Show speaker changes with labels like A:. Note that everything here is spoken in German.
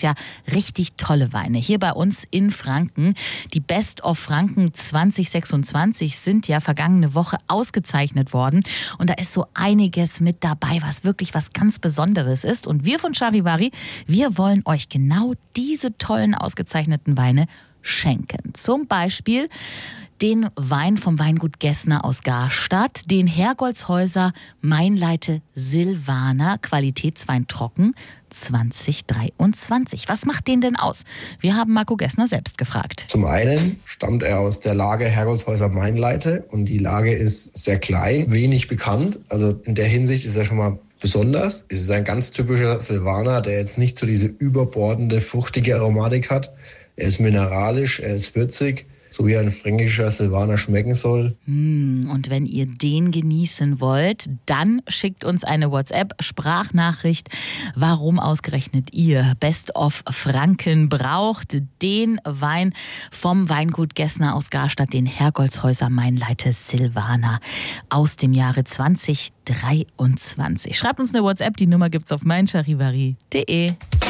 A: ja richtig tolle Weine. Hier bei uns in Franken. Die Best of Franken 2026 sind ja vergangene Woche ausgezeichnet worden. Und da ist so einiges mit dabei, was wirklich was ganz Besonderes ist. Und wir von Charivari, wir wollen euch genau diese tollen ausgezeichneten Weine schenken. Zum Beispiel den Wein vom Weingut Gessner aus Garstadt, den Hergolzhäuser Mainleite Silvaner Qualitätswein trocken 2023. Was macht den denn aus? Wir haben Marco Gessner selbst gefragt.
B: Zum einen stammt er aus der Lage Hergolzhäuser Mainleite und die Lage ist sehr klein, wenig bekannt. Also in der Hinsicht ist er schon mal besonders. Es ist ein ganz typischer Silvaner, der jetzt nicht so diese überbordende, fruchtige Aromatik hat. Er ist mineralisch, er ist würzig, so wie ein fränkischer Silvaner schmecken soll.
A: Und wenn ihr den genießen wollt, dann schickt uns eine WhatsApp-Sprachnachricht, warum ausgerechnet ihr Best of Franken braucht. Den Wein vom Weingut Gessner aus Garstadt, den Hergolzhäuser Mainleite Silvaner aus dem Jahre 2023. Schreibt uns eine WhatsApp, die Nummer gibt's auf meincharivari.de.